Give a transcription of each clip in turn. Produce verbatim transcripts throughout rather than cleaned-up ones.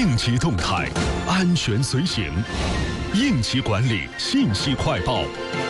应急动态，安全随行。应急管理信息快报。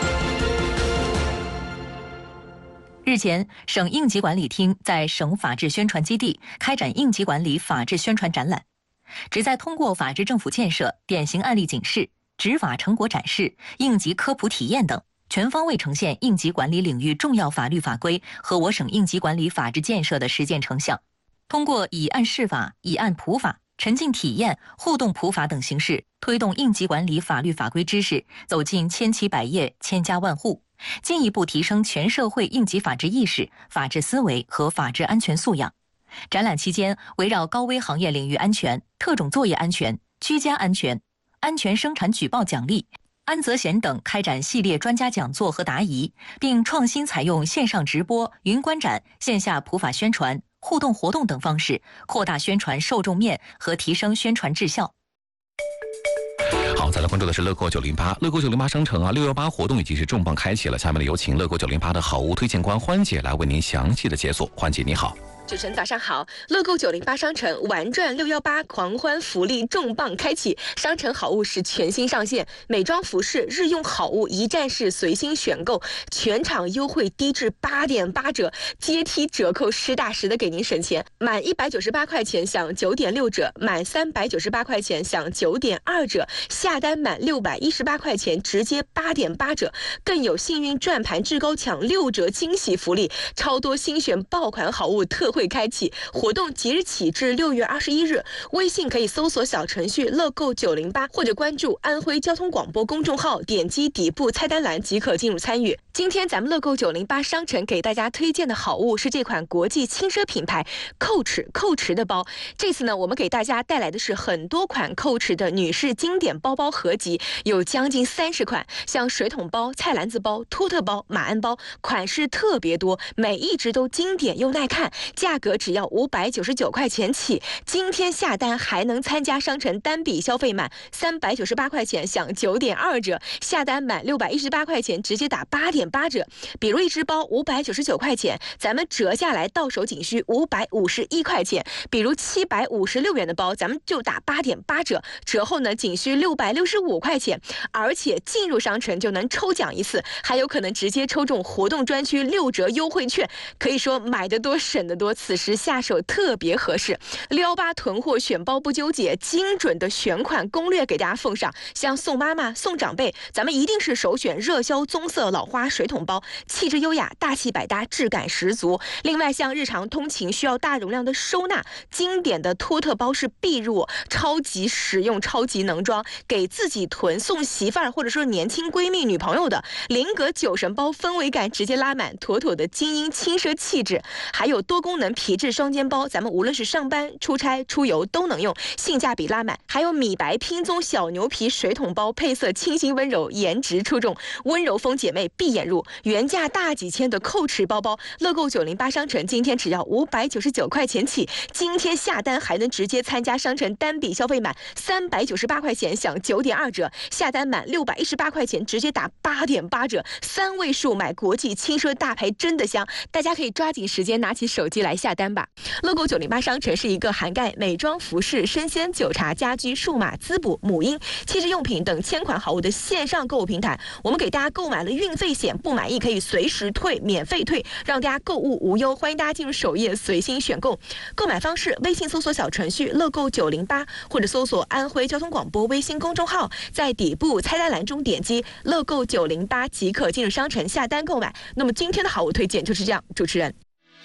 日前，省应急管理厅在省法治宣传基地开展应急管理法治宣传展览，旨在通过法治政府建设、典型案例警示、执法成果展示、应急科普体验等，全方位呈现应急管理领域重要法律法规和我省应急管理法治建设的实践成效。通过以案释法、以案普法、沉浸体验、互动普法等形式，推动应急管理法律法规知识走进千奇百业、千家万户，进一步提升全社会应急法治意识、法治思维和法治安全素养。展览期间，围绕高危行业领域安全、特种作业安全、居家安全、安全生产举报奖励、安责险等开展系列专家讲座和答疑，并创新采用线上直播、云观展、线下普法宣传、互动活动等方式，扩大宣传受众面和提升宣传质效。 好，再来关注的是乐购九零八。乐购九零八商城啊，六幺八活动已经是重磅开启了。下面呢，有请乐购九零八的好物推荐官欢姐来为您详细的解锁。欢姐你好。 主持人早上好，乐购九零八商城玩转六一八狂欢福利重磅开启，商城好物是全新上线，美妆服饰、日用好物一站式随心选购，全场优惠低至八点八折，阶梯折扣实打实的给您省钱。满一百九十八块钱享九点六折，满三百九十八块钱享九点二折，下单满六百一十八块钱直接八点八折，更有幸运转盘至高抢六折惊喜福利，超多新选爆款好物特惠开启，活动即日起至六月二十一日。微信可以搜索小程序乐购九零八，或者关注安徽交通广播公众号，点击底部菜单栏即可进入参与。今天咱们乐购九零八商城给大家推荐的好物是这款国际轻奢品牌 Coach Coach 的包。这次呢，我们给大家带来的是很多款 Coach 的女士经典包包合集，有将近三十款，像水桶包、菜篮子包、托特包、马鞍包，款式特别多，每一只都经典又耐看，价格只要五百九十九块钱起。今天下单还能参加商城单笔消费满三百九十八块钱享九点二折，下单满六百一十八块钱直接打八点八折。比如一只包五百九十九块钱，咱们折下来到手仅需五百五十一块钱。比如七百五十六元的包，咱们就打八点八折，折后呢仅需六百六十五块钱。而且进入商城就能抽奖一次，还有可能直接抽中活动专区六折优惠券，可以说买得多省得多，此时下手特别合适。六一八囤货选包不纠结，精准的选款攻略给大家奉上。像送妈妈、送长辈，咱们一定是首选热销棕色老花水桶包，气质优雅，大气百搭，质感十足。另外，像日常通勤需要大容量的收纳，经典的托特包是必入，超级实用，超级能装，给自己囤、送媳妇儿或者说年轻闺蜜、女朋友的。菱格酒神包氛围感直接拉满，妥妥的精英轻奢气质。还有多功能皮质双肩包，咱们无论是上班、出差、出游都能用，性价比拉满。还有米白拼棕小牛皮水桶包，配色清新温柔，颜值出众，温柔风姐妹必眼入。原价大几千的蔻驰包包，乐购九零八商城今天只要五百九十九块钱起，今天下单还能直接参加商城单笔消费满三百九十八块钱享九点二折，下单满六百一十八块钱直接打八点八折，三位数买国际轻奢大牌真的香，大家可以抓紧时间拿起手机来下单吧。乐购九零八商城是一个涵盖美妆、服饰、生鲜、酒茶、家居、数码、滋补、母婴、气质用品等千款好物的线上购物平台。我们给大家购买了运费险，不满意可以随时退，免费退，让大家购物无忧。欢迎大家进入首页随心选购。购买方式：微信搜索小程序乐购九零八，或者搜索安徽交通广播微信公众号，在底部菜单栏中点击乐购九零八即可进入商城下单购买。那么今天的好物推荐就是这样，主持人。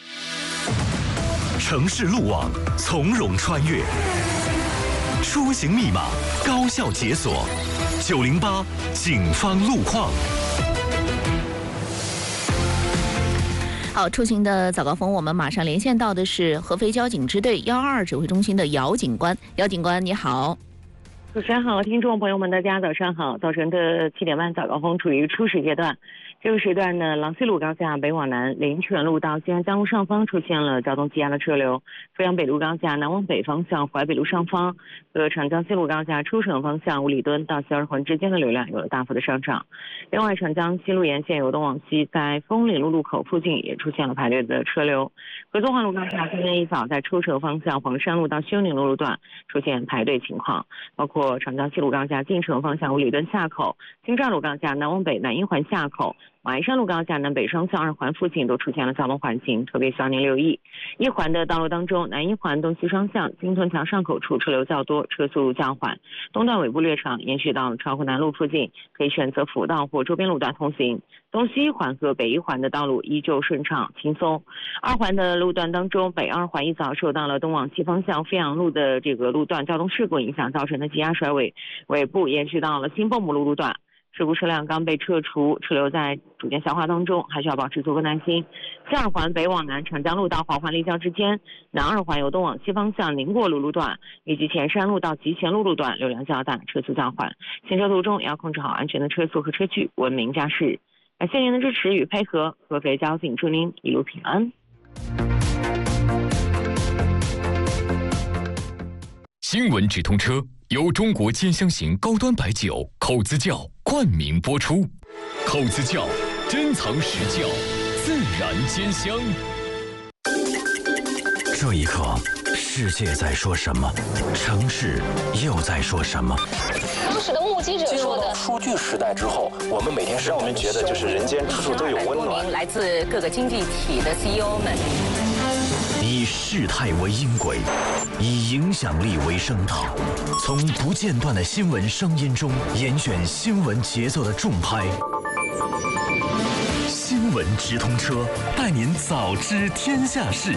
城市路网从容穿越，出行密码高效解锁，九零八警方路况。 好，出行的早高峰，我们马上连线到的是合肥交警支队幺二二指挥中心的姚警官。姚警官，你好。 主持人好，听众朋友们，大家早上好。早晨的七点半早高峰处于初始阶段， 这个时段呢，郎西路高架北往南，林泉路到西安江路上方出现了交通积压的车流。阜阳北路高架南往北方向淮北路上方和长江西路高架出城方向五里墩到西二环之间的流量有了大幅的上涨。另外，长江西路沿线由东往西，在枫林路路口附近也出现了排队的车流。合作化路高架今天一早在出城方向黄山路到修宁路路段出现排队情况，包括长江西路高架进城方向五里墩下口、京兆路高架南往北南一环下口、马鞍山路高架南北双向二环附近都出现了交通环形，特别需要您留意。一环的道路当中，南一环东西双向金屯桥上口处车流较多，车速较缓，东段尾部略长，延续到长湖南路附近，可以选择辅道或周边路段通行。东西一环和北一环的道路依旧顺畅轻松。二环的路段当中，北二环一早受到了东往西方向阜阳路的这个路段交通事故影响造成的积压甩尾，尾部延续到了新蚌埠路路段。事故车辆刚被撤除，车流在逐渐消化当中，还需要保持足够耐心。西二环北往南长江路到黄环立交之间，南二环由东往西方向宁国路路段以及前山路到集贤路路段流量较大，车速较缓，行车途中也要控制好安全的车速和车距，文明驾驶。感谢您的支持与配合，合肥交警祝您一路平安。 新闻直通车由中国尖香型高端白酒口子窖冠名播出，口子窖珍藏实窖，自然兼香。 这一刻，世界在说什么？城市又在说什么？ 当时的目击者说的， 数据时代之后，我们每天让我们觉得就是人间处处都有温暖。 来自各个经济体的 C E O 们， 以事态为音轨，以影响力为声道，从不间断的新闻声音中严选新闻节奏的重拍。新闻直通车，带您早知天下事。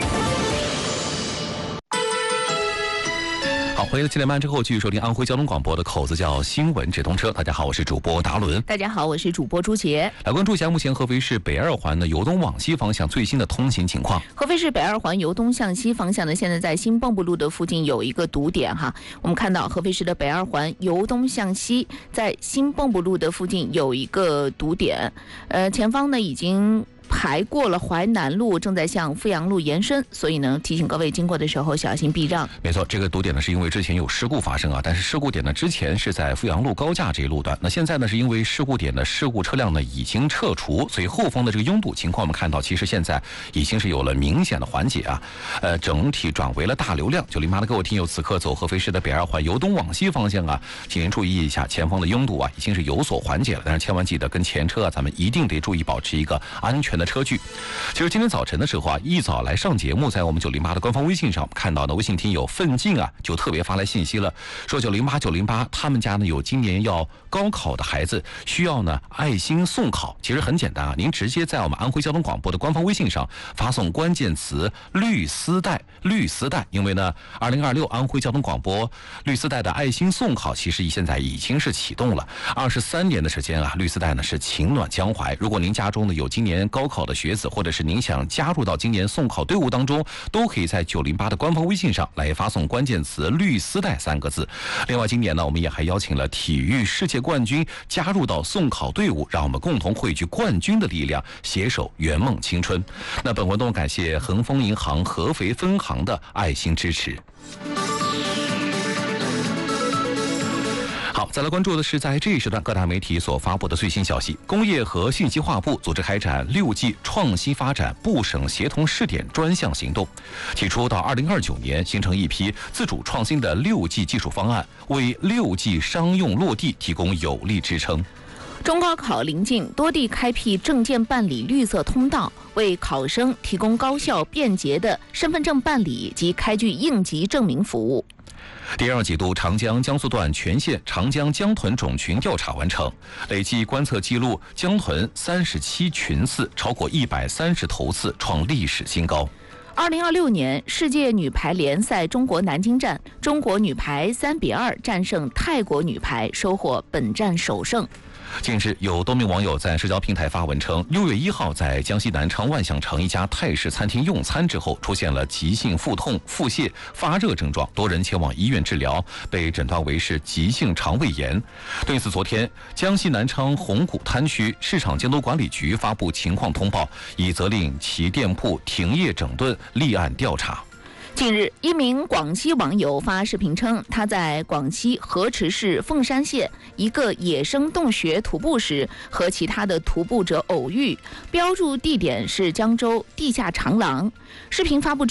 好，回到七点半之后，继续收听安徽交通广播的口子窖新闻直通车。大家好，我是主播达伦。 大家好，我是主播朱杰。 来关注一下目前合肥市北二环的由东往西方向最新的通行情况。 合肥市北二环由东向西方向呢，现在在新蚌埠路的附近有一个堵点哈。我们看到合肥市的北二环由东向西，在新蚌埠路的附近有一个堵点，呃，前方呢已经排过了淮南路，正在向阜阳路延伸，所以呢，提醒各位经过的时候小心避让。 没错，这个堵点呢是因为之前有事故发生啊，但是事故点呢之前是在阜阳路高架这一路段，那现在呢是因为事故点的事故车辆呢已经撤除，所以后方的这个拥堵情况我们看到，其实现在已经是有了明显的缓解啊，呃，整体转为了大流量。九零八的各位听友，此刻走合肥市的北二环由东往西方向啊，请您注意一下前方的拥堵啊，已经是有所缓解了，但是千万记得跟前车啊，咱们一定得注意保持一个安全的车距。其实今天早晨的时候啊，一早来上节目，在我们九零八的官方微信上看到的微信听友奋进啊，就特别发来信息了，说九零八九零八他们家呢有今年要高考的孩子，需要呢爱心送考。其实很简单啊，您直接在我们安徽交通广播的官方微信上发送关键词绿丝带，绿丝带，因为呢二零二六安徽交通广播绿丝带的爱心送考其实现在已经是启动了，二十三年的时间啊，绿丝带呢是情暖江淮。如果您家中呢有今年高考的学子，或者是您想加入到今年送考队伍当中，都可以在九零八的官方微信上来发送关键词绿丝带三个字。另外今年呢，我们也还邀请了体育世界冠军加入到送考队伍，让我们共同汇聚冠军的力量，携手圆梦青春。那本活动感谢恒丰银行合肥分行的爱心支持。好，再来关注的是在这一时段各大媒体所发布的最新消息。工业和信息化部组织开展六 G 创新发展部省协同试点专项行动，提出到二零二九年形成一批自主创新的六 G 技术方案，为六 G 商用落地提供有力支撑。 中高考临近，多地开辟证件办理绿色通道，为考生提供高效便捷的身份证办理及开具应急证明服务。 第二季度长江江苏段全线长江江豚种群调查完成，累计观测记录江豚三十七群次，超过一百三十头次，创历史新高。 二零二六年世界女排联赛中国南京站，中国女排三比二战胜泰国女排，收获本站首胜。 近日，有多名网友在社交平台发文称，六月一号在江西南昌万象城一家泰式餐厅用餐之后，出现了急性腹痛、腹泻、发热症状，多人前往医院治疗，被诊断为是急性肠胃炎。对此，昨天江西南昌红谷滩区市场监督管理局发布情况通报，已责令其店铺停业整顿，立案调查。 近日，一名广西网友发视频称，他在广西河池市凤山县一个野生洞穴徒步时，和其他的徒步者偶遇，标注地点是江州地下长廊。视频发布